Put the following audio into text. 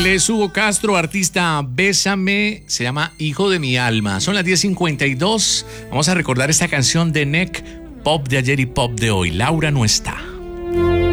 Él es Hugo Castro, artista Bésame, se llama Hijo de mi alma. Son las 10:52. Vamos a recordar esta canción de NEC, pop de ayer y pop de hoy. Laura no está.